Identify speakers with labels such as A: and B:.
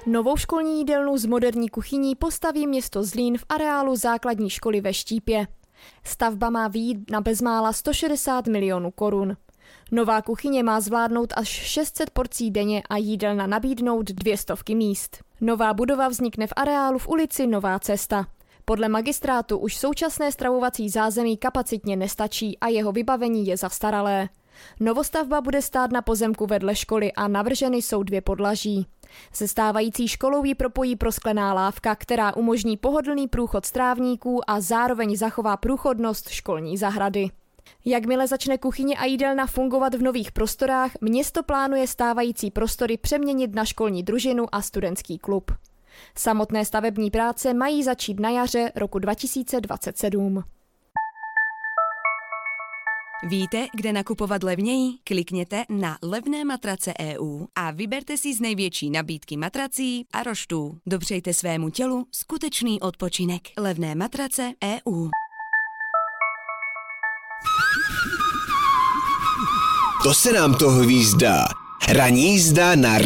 A: Novou školní jídelnu s moderní kuchyní postaví město Zlín v areálu základní školy ve Štípě. Stavba má vyjít na bezmála 160 milionů korun. Nová kuchyně má zvládnout až 600 porcí denně a jídelna nabídnout 200 míst. Nová budova vznikne v areálu v ulici Nová Cesta. Podle magistrátu už současné stravovací zázemí kapacitně nestačí a jeho vybavení je zastaralé. Novostavba bude stát na pozemku vedle školy a navrženy jsou 2 podlaží. Se stávající školou ji propojí prosklená lávka, která umožní pohodlný průchod strávníků a zároveň zachová průchodnost školní zahrady. Jakmile začne kuchyně a jídelna fungovat v nových prostorách, město plánuje stávající prostory přeměnit na školní družinu a studentský klub. Samotné stavební práce mají začít na jaře roku 2027.
B: Víte, kde nakupovat levněji? Klikněte na Levné matrace EU a vyberte si z největší nabídky matrací a roštů. Dopřejte svému tělu skutečný odpočinek. Levné matrace EU.
C: To se nám to hvízdá. Ranní jízda na